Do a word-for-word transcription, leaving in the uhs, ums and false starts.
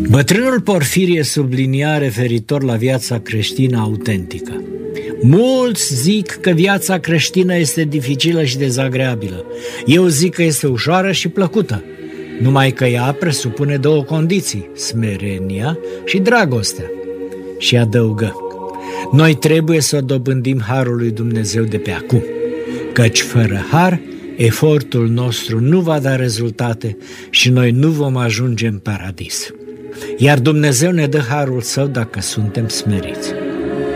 Bătrânul Porfirie sublinia referitor la viața creștină autentică: mulți zic că viața creștină este dificilă și dezagreabilă. Eu zic că este ușoară și plăcută, numai că ea presupune două condiții: smerenia și dragostea. Și adăugă: noi trebuie să dobândim harul lui Dumnezeu de pe acum, căci fără har, efortul nostru nu va da rezultate și noi nu vom ajunge în paradis. Iar Dumnezeu ne dă harul Său dacă suntem smeriți.